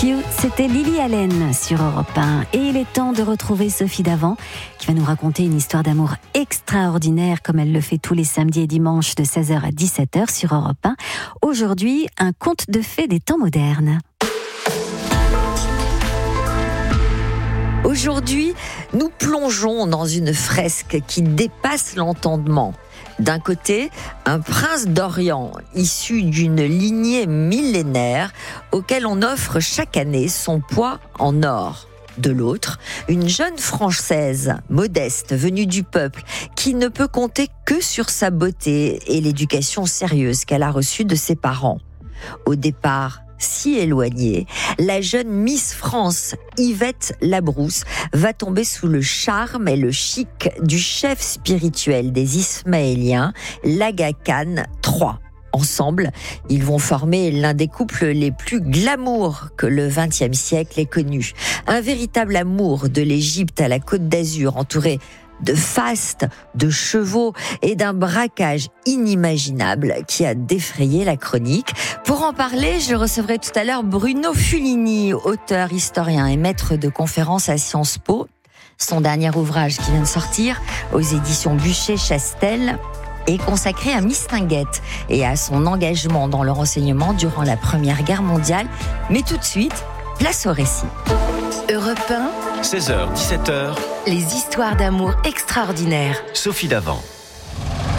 C'était Lily Allen sur Europe 1 et il est temps de retrouver Sophie Davant qui va nous raconter une histoire d'amour extraordinaire comme elle le fait tous les samedis et dimanches de 16h à 17h sur Europe 1. Aujourd'hui, un conte de fées des temps modernes. Aujourd'hui, nous plongeons dans une fresque qui dépasse l'entendement. D'un côté, un prince d'Orient, issu d'une lignée millénaire, auquel on offre chaque année son poids en or. De l'autre, une jeune Française, modeste, venue du peuple, qui ne peut compter que sur sa beauté et l'éducation sérieuse qu'elle a reçue de ses parents. Au départ, si éloignée, la jeune Miss France, Yvette Labrousse, va tomber sous le charme et le chic du chef spirituel des Ismaéliens, l'Aga Khan III. Ensemble, ils vont former l'un des couples les plus glamour que le XXe siècle ait connu. Un véritable amour de l'Égypte à la Côte d'Azur, entouré de faste, de chevaux et d'un braquage inimaginable qui a défrayé la chronique. Pour en parler, je recevrai tout à l'heure Bruno Fulini, auteur, historien et maître de conférences à Sciences Po. Son dernier ouvrage qui vient de sortir aux éditions Buchet-Chastel est consacré à Mistinguett et à son engagement dans le renseignement durant la Première Guerre mondiale. Mais tout de suite, place au récit. Europe 1, 16h, 17h, les histoires d'amour extraordinaires. Sophie Davant.